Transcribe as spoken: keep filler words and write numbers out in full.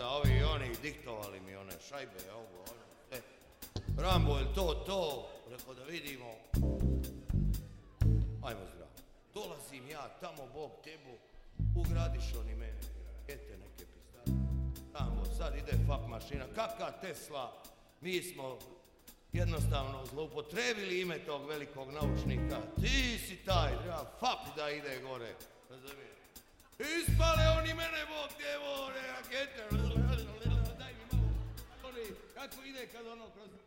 Šabica, ovi i oni, diktovali mi one šajbe, ovo, ono, sve. Rambo, je to, to? Rekao da vidimo. Ajmo zdravo. Dolazim ja, tamo Bog tebu, ugradiš oni mene, rakete neke pistane. Rambo, sad ide fak mašina, kakva Tesla, mi smo jednostavno zloupotrebili ime tog velikog naučnika. Ti si taj, treba fak da ide gore. Razumiješ? Ispale oni mene, Bog tebu, rakete. Daj mi malo, kako ide kad ono kroz